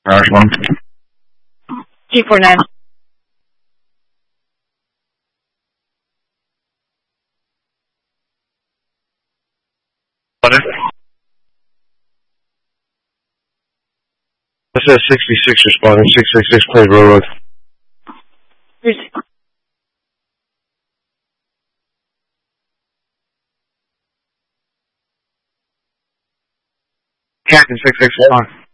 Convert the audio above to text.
Garage 1. G49. What? This is 66 responding, 666 Clay Road. Captain 661.